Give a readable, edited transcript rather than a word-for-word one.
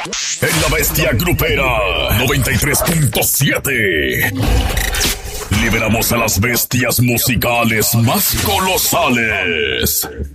En la bestia grupera 93.7. Liberamos a las bestias musicales más colosales.